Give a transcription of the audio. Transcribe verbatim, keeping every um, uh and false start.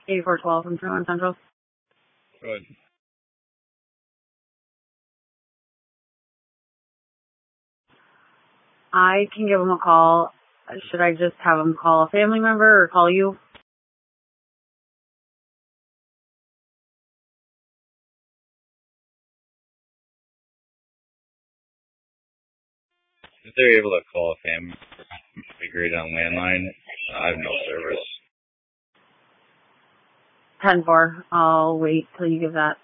eighty-four twelve from Fremont Central. Good. I can give him a call. Should I just have him call a family member or call you? If they're able to call a family, figure it on landline. I have no service. ten four. I'll wait till you give that.